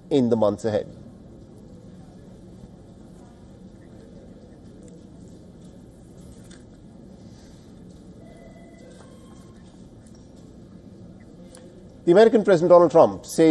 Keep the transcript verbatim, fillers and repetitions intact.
in the months ahead. The American President Donald Trump says